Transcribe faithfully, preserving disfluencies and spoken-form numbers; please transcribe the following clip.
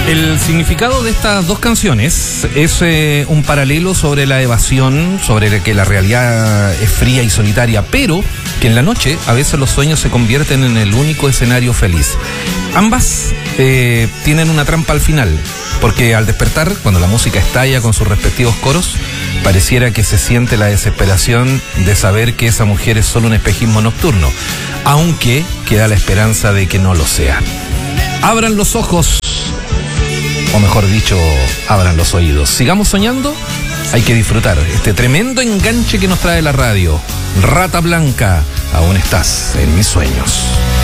El significado de estas dos canciones es eh, un paralelo sobre la evasión, sobre que la realidad es fría y solitaria, pero que en la noche a veces los sueños se convierten en el único escenario feliz. Ambas eh, tienen una trampa al final, porque al despertar, cuando la música estalla con sus respectivos coros, pareciera que se siente la desesperación de saber que esa mujer es solo un espejismo nocturno, aunque queda la esperanza de que no lo sea. Abran los ojos, o mejor dicho, abran los oídos. Sigamos soñando, hay que disfrutar este tremendo enganche que nos trae la radio. Rata Blanca, aún estás en mis sueños.